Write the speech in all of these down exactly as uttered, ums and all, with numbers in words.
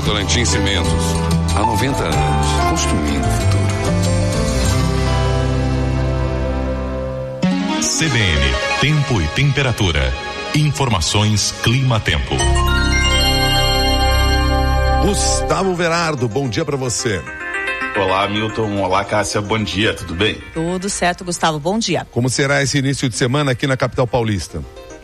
Votorantim Cimentos. Há noventa anos, construindo o futuro. C B N, tempo e temperatura. Informações Clima-Tempo. Gustavo Verardo, bom dia para você. Olá, Milton. Olá, Cássia. Bom dia, tudo bem? Tudo certo, Gustavo. Bom dia. Como será esse início de semana aqui na capital paulista?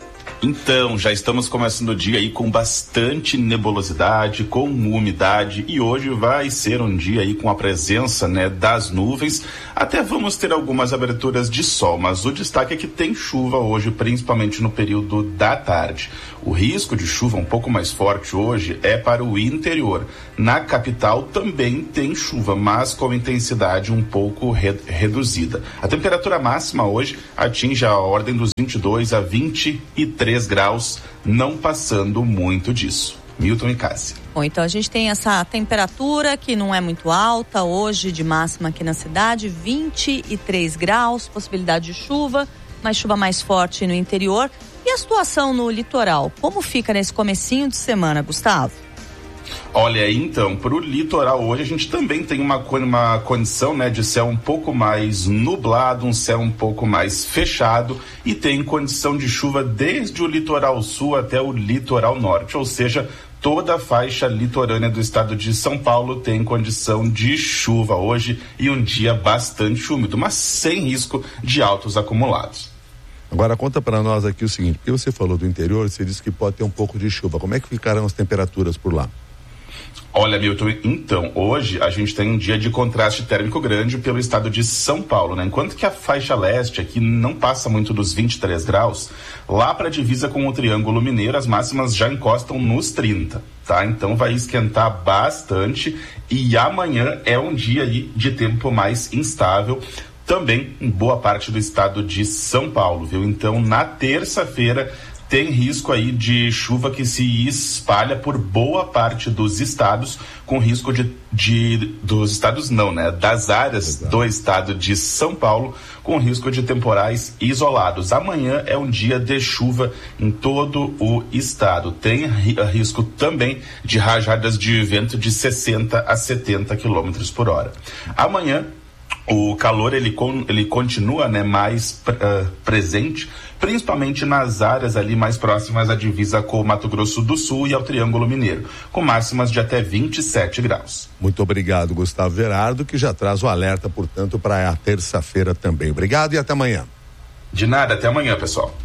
Então, já estamos começando o dia aí com bastante nebulosidade, com umidade, e hoje vai ser um dia aí com a presença, né, das nuvens. Até vamos ter algumas aberturas de sol, mas o destaque é que tem chuva hoje, principalmente no período da tarde. O risco de chuva um pouco mais forte hoje é para o interior. Na capital também tem chuva, mas com intensidade um pouco re- reduzida. A temperatura máxima hoje atinge a ordem dos vinte e dois a vinte e três graus, não passando muito disso. Milton e Cássia. Bom, então a gente tem essa temperatura que não é muito alta hoje, de máxima aqui na cidade, vinte e três graus, possibilidade de chuva, mas chuva mais forte no interior. E a situação no litoral, como fica nesse comecinho de semana, Gustavo? Olha, então, para o litoral hoje a gente também tem uma, uma condição, né, de céu um pouco mais nublado, um céu um pouco mais fechado, e tem condição de chuva desde o litoral sul até o litoral norte, ou seja, toda a faixa litorânea do estado de São Paulo tem condição de chuva hoje e um dia bastante úmido, mas sem risco de altos acumulados. Agora conta para nós aqui o seguinte, porque você falou do interior, você disse que pode ter um pouco de chuva. Como é que ficarão as temperaturas por lá? Olha, Milton, então, hoje a gente tem um dia de contraste térmico grande pelo estado de São Paulo, né? Enquanto que a faixa leste aqui não passa muito dos vinte e três graus, lá para a divisa com o Triângulo Mineiro, as máximas já encostam nos trinta, tá? Então vai esquentar bastante, e amanhã é um dia aí de tempo mais instável, também em boa parte do estado de São Paulo, viu? Então, na terça-feira tem risco aí de chuva que se espalha por boa parte dos estados, com risco de, de dos estados não, né? Das áreas Exato. do estado de São Paulo, com risco de temporais isolados. Amanhã é um dia de chuva em todo o estado. Tem risco também de rajadas de vento de sessenta a setenta quilômetros por hora. Amanhã o calor ele, ele continua, né, mais uh, presente, principalmente nas áreas ali mais próximas à divisa com o Mato Grosso do Sul e ao Triângulo Mineiro, com máximas de até vinte e sete graus. Muito obrigado, Gustavo Verardo, que já traz o alerta, portanto, para a terça-feira também. Obrigado e até amanhã. De nada, até amanhã, pessoal.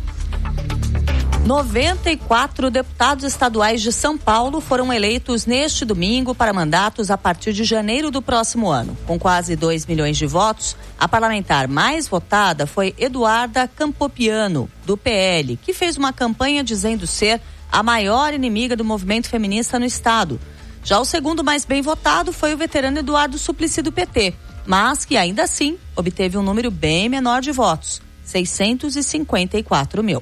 noventa e quatro deputados estaduais de São Paulo foram eleitos neste domingo para mandatos a partir de janeiro do próximo ano. Com quase dois milhões de votos, a parlamentar mais votada foi Eduarda Campopiano, do P L, que fez uma campanha dizendo ser a maior inimiga do movimento feminista no estado. Já o segundo mais bem votado foi o veterano Eduardo Suplicy, do P T, mas que ainda assim obteve um número bem menor de votos, seiscentos e cinquenta e quatro mil.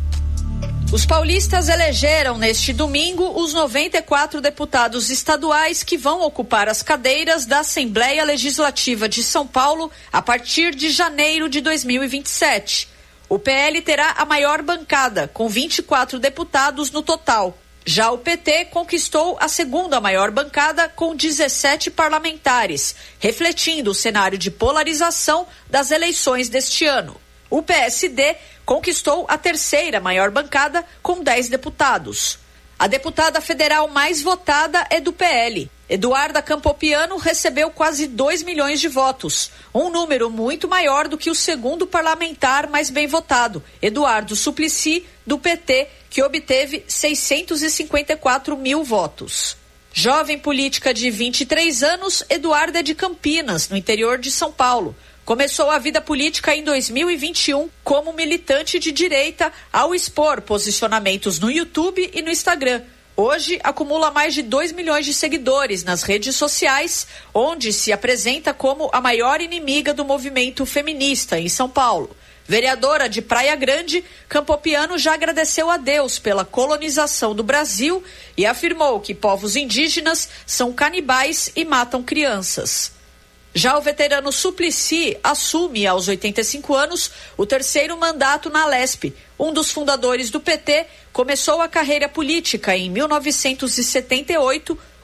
Os paulistas elegeram neste domingo os noventa e quatro deputados estaduais que vão ocupar as cadeiras da Assembleia Legislativa de São Paulo a partir de janeiro de dois mil e vinte e sete. O P L terá a maior bancada, com vinte e quatro deputados no total. Já o P T conquistou a segunda maior bancada, com dezessete parlamentares, refletindo o cenário de polarização das eleições deste ano. O P S D conquistou a terceira maior bancada, com dez deputados. A deputada federal mais votada é do P L. Eduarda Campopiano recebeu quase dois milhões de votos, um número muito maior do que o segundo parlamentar mais bem votado, Eduardo Suplicy, do P T, que obteve seiscentos e cinquenta e quatro mil votos. Jovem política de vinte e três anos, Eduarda é de Campinas, no interior de São Paulo. Começou a vida política em dois mil e vinte e um como militante de direita, ao expor posicionamentos no YouTube e no Instagram. Hoje acumula mais de dois milhões de seguidores nas redes sociais, onde se apresenta como a maior inimiga do movimento feminista em São Paulo. Vereadora de Praia Grande, Campopiano já agradeceu a Deus pela colonização do Brasil e afirmou que povos indígenas são canibais e matam crianças. Já o veterano Suplicy assume, aos oitenta e cinco anos, o terceiro mandato na Lesp. Um dos fundadores do P T começou a carreira política em mil novecentos e setenta e oito,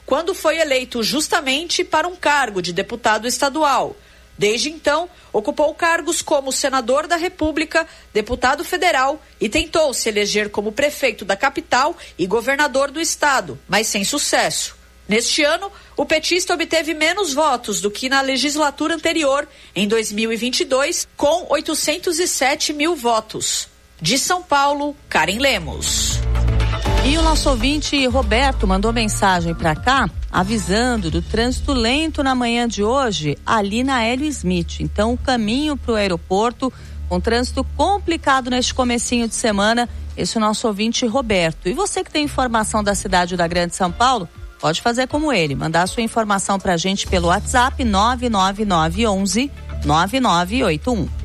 quando foi eleito justamente para um cargo de deputado estadual. Desde então, ocupou cargos como senador da República, deputado federal e tentou se eleger como prefeito da capital e governador do estado, mas sem sucesso. Neste ano, o petista obteve menos votos do que na legislatura anterior, em dois mil e vinte e dois, com oitocentos e sete mil votos. De São Paulo, Karen Lemos. E o nosso ouvinte Roberto mandou mensagem para cá avisando do trânsito lento na manhã de hoje ali na Hélio Smith. Então o caminho para o aeroporto com trânsito complicado neste comecinho de semana. Esse é o nosso ouvinte Roberto. E você que tem informação da cidade da Grande São Paulo, pode fazer como ele, mandar a sua informação para a gente pelo WhatsApp nove nove nove um um nove nove oito um.